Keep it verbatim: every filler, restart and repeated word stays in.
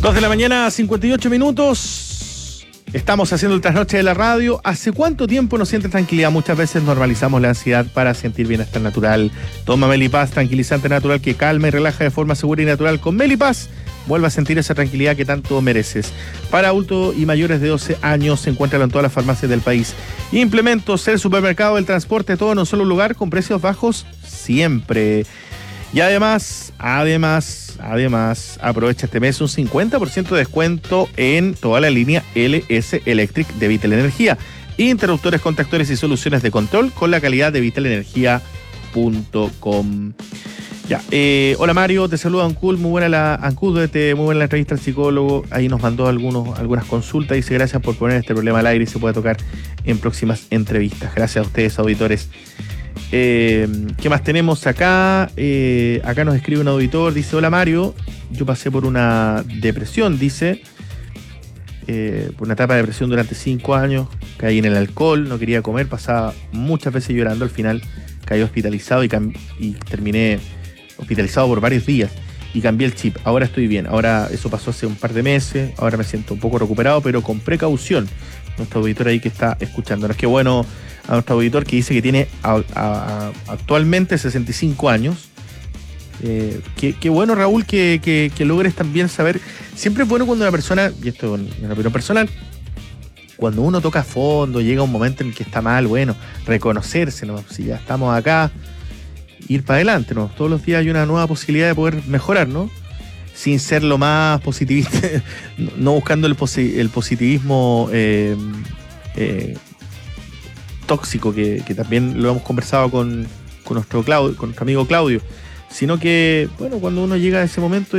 Dos de la mañana, cincuenta y ocho minutos. Estamos haciendo el trasnoche de la radio. ¿Hace cuánto tiempo no sientes tranquilidad? Muchas veces normalizamos la ansiedad para sentir bienestar natural. Toma Melipaz, tranquilizante natural que calma y relaja de forma segura y natural. Con Melipaz, vuelve a sentir esa tranquilidad que tanto mereces. Para adultos y mayores de doce años, se encuentran en todas las farmacias del país. Implementos, el supermercado, el transporte, todo en un solo lugar, con precios bajos siempre. Y además, además, además, aprovecha este mes un cincuenta por ciento de descuento en toda la línea L S Electric de Vital Energía. Interruptores, contactores y soluciones de control con la calidad de vital energía punto com. Ya, eh, hola Mario, te saluda Ancul, muy buena la Ancud, muy buena la entrevista al psicólogo. Ahí nos mandó algunos, algunas consultas. Dice gracias por poner este problema al aire y se puede tocar en próximas entrevistas. Gracias a ustedes, auditores. Eh, ¿Qué más tenemos acá? Eh, acá nos escribe un auditor, dice, hola Mario, yo pasé por una depresión, dice, eh, por una etapa de depresión durante cinco años, caí en el alcohol, no quería comer, pasaba muchas veces llorando, al final caí hospitalizado y, cam- y terminé hospitalizado por varios días y cambié el chip, ahora estoy bien, ahora eso pasó hace un par de meses, ahora me siento un poco recuperado, pero con precaución. Nuestro auditor ahí que está escuchándonos, qué bueno a nuestro auditor que dice que tiene a, a, a, actualmente sesenta y cinco años. Eh, qué, qué bueno, Raúl, que, que, que logres también saber. Siempre es bueno cuando una persona, y esto es una opinión personal, cuando uno toca a fondo, llega un momento en el que está mal, bueno, reconocerse, ¿no? Si ya estamos acá, ir para adelante, ¿no? Todos los días hay una nueva posibilidad de poder mejorar, ¿no? Sin ser lo más positivista, no buscando el, posi- el positivismo eh, eh, tóxico, que, que también lo hemos conversado con, con, nuestro Claudio, con nuestro amigo Claudio, sino que, bueno, cuando uno llega a ese momento